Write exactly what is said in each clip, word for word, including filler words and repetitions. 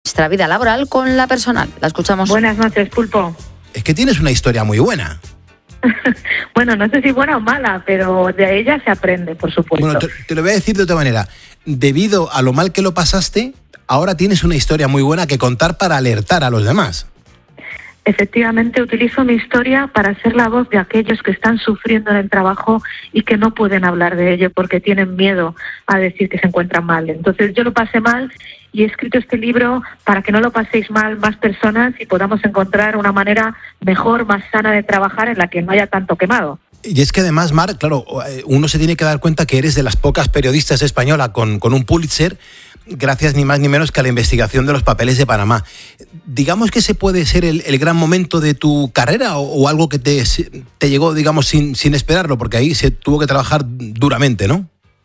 nuestra vida laboral con la personal. La escuchamos. Buenas noches, Pulpo. Es que tienes una historia muy buena. Bueno, no sé si buena o mala, pero de ella se aprende, por supuesto. Bueno, te, te lo voy a decir de otra manera. Debido a lo mal que lo pasaste, ahora tienes una historia muy buena que contar para alertar a los demás. Efectivamente, utilizo mi historia para ser la voz de aquellos que están sufriendo en el trabajo y que no pueden hablar de ello porque tienen miedo a decir que se encuentran mal. Entonces, yo lo pasé mal y he escrito este libro para que no lo paséis mal más personas y podamos encontrar una manera mejor, más sana de trabajar en la que no haya tanto quemado. Y es que además, Mar, claro, uno se tiene que dar cuenta que eres de las pocas periodistas españolas con, con un Pulitzer, gracias ni más ni menos que a la investigación de los papeles de Panamá. Digamos que ese puede ser el, el gran momento de tu carrera o, o algo que te, te llegó, digamos, sin, sin esperarlo, porque ahí se tuvo que trabajar duramente, ¿no?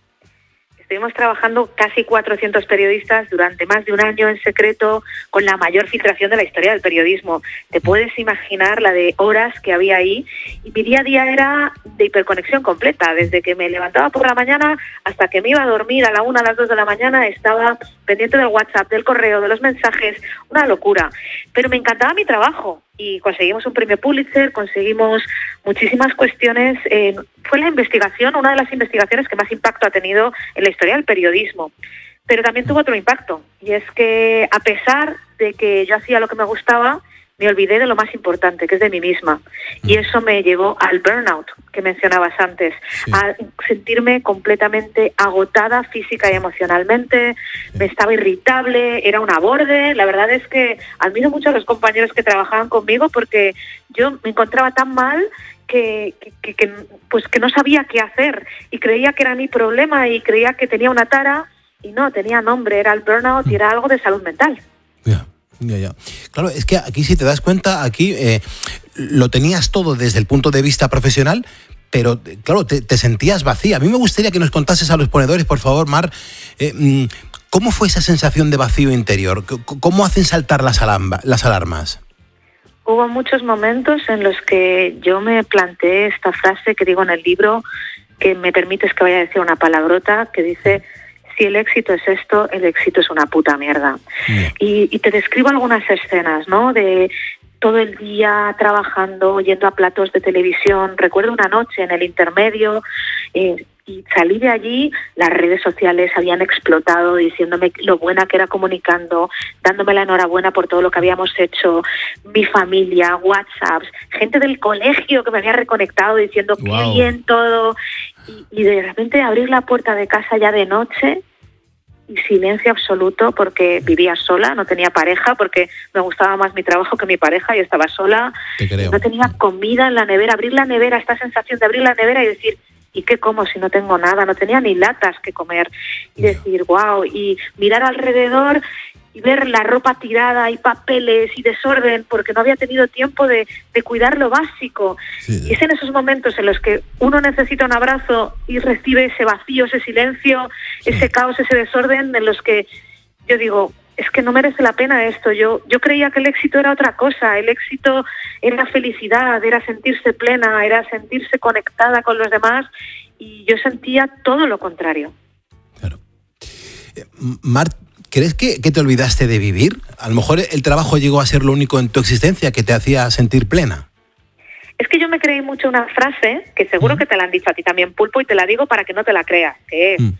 Estuvimos trabajando casi cuatrocientos periodistas durante más de un año en secreto con la mayor filtración de la historia del periodismo. Te puedes imaginar la de horas que había ahí y mi día a día era de hiperconexión completa. Desde que me levantaba por la mañana hasta que me iba a dormir a la una, a las dos de la mañana estaba pendiente del WhatsApp, del correo, de los mensajes, una locura. Pero me encantaba mi trabajo y conseguimos un premio Pulitzer, conseguimos muchísimas cuestiones. Eh, fue la investigación, una de las investigaciones que más impacto ha tenido en la historia del periodismo. Pero también tuvo otro impacto, y es que a pesar de que yo hacía lo que me gustaba, me olvidé de lo más importante, que es de mí misma. Y eso me llevó al burnout, que mencionabas antes, sí. A sentirme completamente agotada física y emocionalmente, sí. Me estaba irritable, era una borde. La verdad es que admiro mucho a los compañeros que trabajaban conmigo porque yo me encontraba tan mal que, que, que, que, pues que no sabía qué hacer y creía que era mi problema y creía que tenía una tara y no, tenía nombre, era el burnout y era algo de salud mental. Yeah. Ya, ya. Claro, es que aquí si te das cuenta, aquí eh, lo tenías todo desde el punto de vista profesional, pero claro, te, te sentías vacía. A mí me gustaría que nos contases a los ponedores, por favor, Mar, eh, ¿cómo fue esa sensación de vacío interior? ¿Cómo hacen saltar las, alamba, las alarmas? Hubo muchos momentos en los que yo me planteé esta frase que digo en el libro, que me permites que vaya a decir una palabrota, que dice: si el éxito es esto, el éxito es una puta mierda. Yeah. Y, y te describo algunas escenas, ¿no? De todo el día trabajando, yendo a platos de televisión. Recuerdo una noche en el intermedio eh, y salí de allí, las redes sociales habían explotado diciéndome lo buena que era comunicando, dándome la enhorabuena por todo lo que habíamos hecho, mi familia, WhatsApps, gente del colegio que me había reconectado diciendo wow, qué bien todo. Y, y de repente abrir la puerta de casa ya de noche y silencio absoluto porque vivía sola, no tenía pareja porque me gustaba más mi trabajo que mi pareja y estaba sola. Te creo. No tenía comida en la nevera, abrir la nevera, esta sensación de abrir la nevera y decir, ¿y qué como si no tengo nada? No tenía ni latas que comer. Y decir, wow, y mirar alrededor y ver la ropa tirada y papeles y desorden porque no había tenido tiempo de, de cuidar lo básico. Sí. Y es en esos momentos en los que uno necesita un abrazo y recibe ese vacío, ese silencio, sí. ese caos, ese desorden, en los que yo digo, es que no merece la pena esto. Yo, yo creía que el éxito era otra cosa, el éxito era felicidad, era sentirse plena, era sentirse conectada con los demás y yo sentía todo lo contrario. Claro. Eh, Marta, ¿crees que, que te olvidaste de vivir? A lo mejor el trabajo llegó a ser lo único en tu existencia que te hacía sentir plena. Es que yo me creí mucho una frase, que seguro mm. que te la han dicho a ti también, Pulpo, y te la digo para que no te la creas, que es, mm.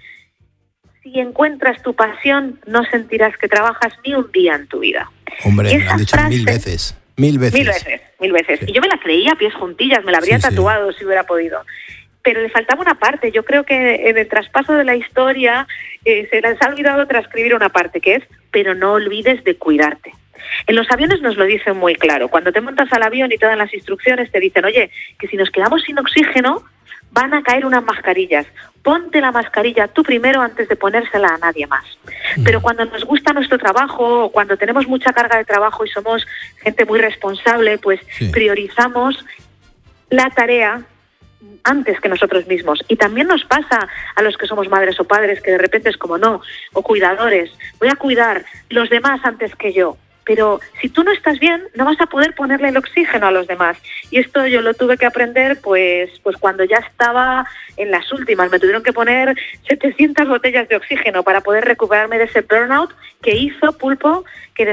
si encuentras tu pasión, no sentirás que trabajas ni un día en tu vida. Hombre, me lo han dicho frase, mil veces, mil veces. Mil veces, mil veces. Sí. Y yo me la creía a pies juntillas, me la habría sí, tatuado sí. si hubiera podido. Pero le faltaba una parte. Yo creo que en el traspaso de la historia eh, se les ha olvidado transcribir una parte, que es, pero no olvides de cuidarte. En los aviones nos lo dicen muy claro. Cuando te montas al avión y te dan las instrucciones, te dicen, oye, que si nos quedamos sin oxígeno, van a caer unas mascarillas. Ponte la mascarilla tú primero antes de ponérsela a nadie más. Pero cuando nos gusta nuestro trabajo, o cuando tenemos mucha carga de trabajo y somos gente muy responsable, pues sí. priorizamos la tarea antes que nosotros mismos. Y también nos pasa a los que somos madres o padres, que de repente es como no, o cuidadores, voy a cuidar los demás antes que yo. Pero si tú no estás bien, no vas a poder ponerle el oxígeno a los demás. Y esto yo lo tuve que aprender pues, pues cuando ya estaba en las últimas. Me tuvieron que poner setecientas botellas de oxígeno para poder recuperarme de ese burnout que hizo, Pulpo, que